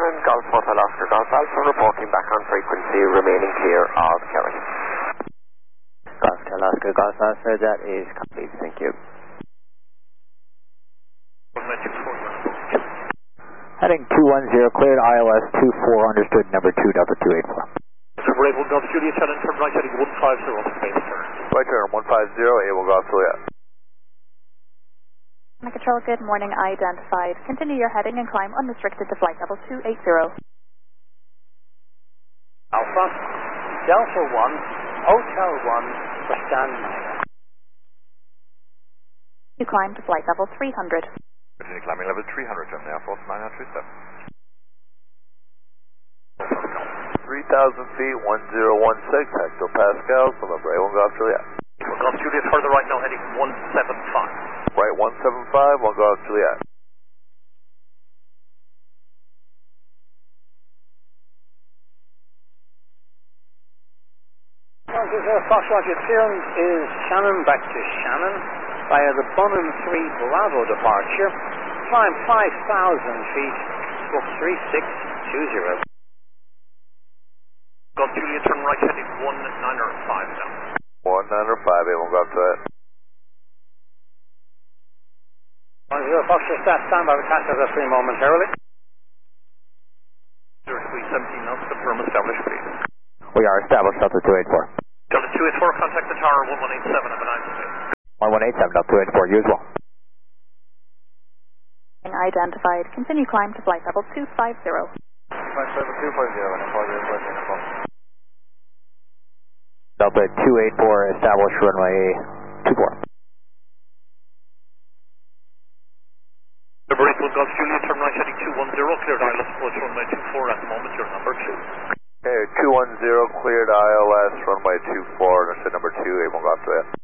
Shannon, Golf Hotel Oscar Golf Alpha, reporting back on frequency, remaining clear of Kerry. Golf Hotel Oscar Golf Alpha, that is complete, thank you. Heading 210, cleared ILS 24, understood, number 2, Delta 284. Number 81 Golf Juliet, Shannon, turn right heading 150 on space turn. Right turn, 150, 81 Golf Juliet. Control, good morning, identified. Continue your heading and climb unrestricted to flight level 280. Alpha, Delta 1, Hotel 1, for standby. You climb to flight level 300. Continue climbing level 300, Germany Air Force 937. 3,000 feet, 1016, hectopascals, November 81 Golf Juliet. Golf Juliet, further right now, heading 175. Right 175, 1 Golf Juliet. Foxtrot, your clearance is Shannon back to Shannon via the Bunham 3 Bravo departure. Climb 5,000 feet, book 3620. Golf Juliet, turn right heading 195 now. 195, 81 Golf Juliet. 10 Foxtrot, stand by, we'll catch us at 3 momentarily. 0317 knots, confirm established, please. We are established, Delta 284. Delta 284, contact the tower 1187 of an island. 1187, Delta 284, you as well. Identified. Continue climb to flight level 250. Flight level 250, and Delta 284, established runway 24. Number 81 Golf Juliet, turn right heading 210, cleared ILS approach runway 24 at the moment, you're number 2. Okay, 210, cleared ILS, runway 24, understood, number 2, 81 Golf Juliet.